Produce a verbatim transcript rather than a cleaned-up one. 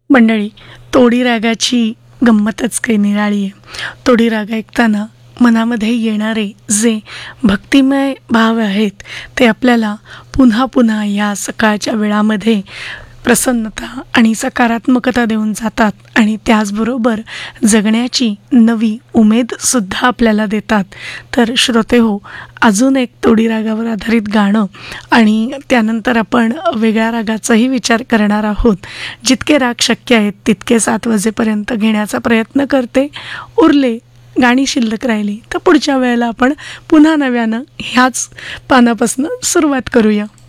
मंडळी, तोडी रागाची गंमतच काही निराळी आहे. तोडी राग ऐकताना मनामध्ये येणारे जे भक्तिमय भाव आहेत ते आपल्याला पुन्हा पुन्हा या सकाळच्या वेळामध्ये प्रसन्नता आणि सकारात्मकता देऊन जातात आणि त्याचबरोबर जगण्याची नवी उमेदसुद्धा आपल्याला देतात. तर श्रोते हो, अजून एक तोडी रागावर आधारित गाणं आणि त्यानंतर आपण वेगळ्या रागाचाही विचार करणार आहोत. जितके राग शक्य आहेत तितके सात वाजेपर्यंत घेण्याचा प्रयत्न करते. उरले गाणी शिल्लक राहिली तर पुढच्या वेळेला आपण पुन्हा नव्यानं ह्याच पानापासून सुरुवात करूया.